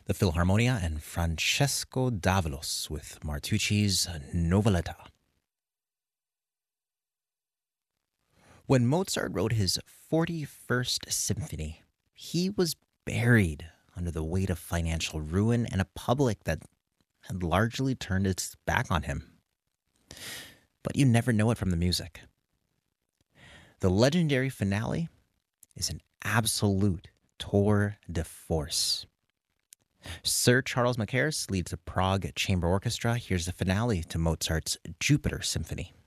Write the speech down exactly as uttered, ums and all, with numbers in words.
the Philharmonia, and Francesco Davalos with Martucci's Noveletta. When Mozart wrote his forty-first symphony, he was buried under the weight of financial ruin and a public that had largely turned its back on him. But you never know it from the music. The legendary finale is an absolute tour de force. Sir Charles Mackerras leads the Prague Chamber Orchestra. Here's the finale to Mozart's Jupiter Symphony.